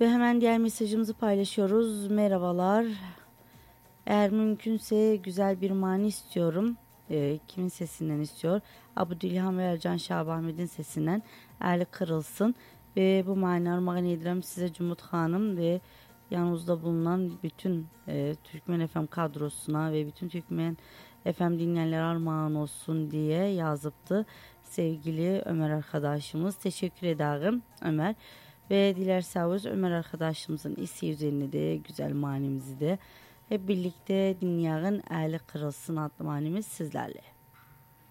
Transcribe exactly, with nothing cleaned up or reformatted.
Ve hemen diğer mesajımızı paylaşıyoruz. Merhabalar. Eğer mümkünse güzel bir mani istiyorum. E, kimin sesinden istiyor? Abdülilham ve Ercan Şahbahmet'in sesinden. Erli kırılsın. Ve bu mani armağan ederim size Cumhut Hanım ve yanınızda bulunan bütün e, Türkmen F M kadrosuna ve bütün Türkmen F M dinleyenler armağan olsun diye yazıptı. Sevgili Ömer arkadaşımız. Teşekkür ederim Ömer. Ve dilerseniz Ömer arkadaşımızın isi üzerine de güzel manimizi de hep birlikte dinleyen Eli Kırılsın adlı manimiz sizlerle.